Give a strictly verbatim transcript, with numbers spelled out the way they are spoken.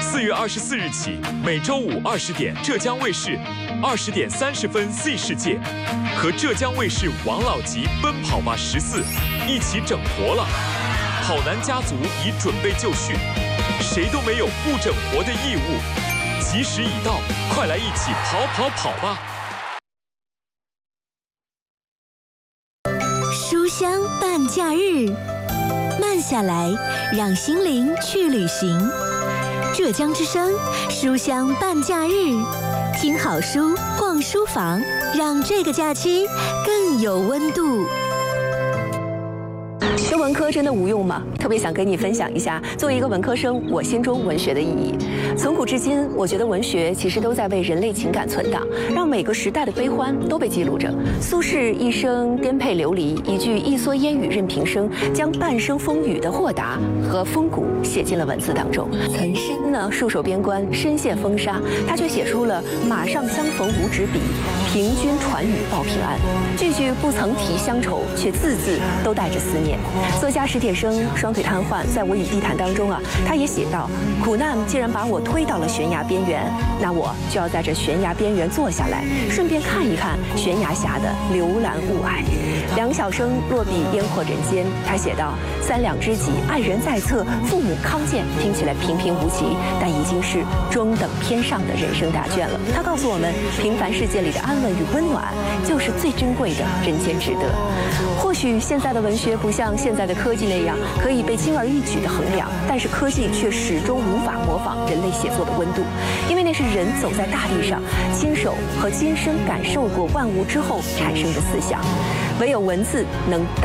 四月二十四日起，每周五二十点，浙江卫视二十点三十分 Z 世界和浙江卫视王老吉《奔跑吧十四》一起整活了。跑男家族已准备就绪，谁都没有不整活的义务。吉时已到，快来一起跑跑跑吧！ 书香伴假日，慢下来，让心灵去旅行。浙江之声书香伴假日，听好书，逛书房，让这个假期更有温度。 学文科真的无用吗？特别想跟你分享一下，作为一个文科生，我心中文学的意义。从古至今，我觉得文学其实都在为人类情感存档，让每个时代的悲欢都被记录着。苏轼一生颠沛流离，一句一蓑烟雨任平生，将半生风雨的豁达和风骨写进了文字当中。岑参呢，戍守边关，身陷风沙，他却写出了马上相逢无纸笔，凭君传语报平安，句句不曾提乡愁，却字字都带着思念。作家史铁生双腿瘫痪，在《我与地毯》当中啊，他也写道：苦难既然把我推到了悬崖边缘，那我就要在这悬崖边缘坐下来，顺便看一看悬崖下的流岚雾霭。梁晓声落笔烟火人间，他写道：三两知己，爱人在侧，父母康健，听起来平平无奇，但已经是中等偏上的人生大卷了。他告诉我们，平凡世界里的安稳与温暖，就是最珍贵的人间值得。或许现在的文学不像现在的科技那样可以被轻而易举地衡量，但是科技却始终无法模仿人类写作的温度，因为那是人走在大地上，亲手和亲身感受过万物之后产生的思想。唯有文字能